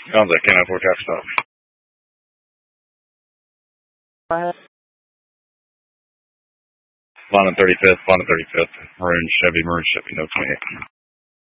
Sounds like Canada 4 traffic stop. Bond 35th, Maroon Chevy, no 28.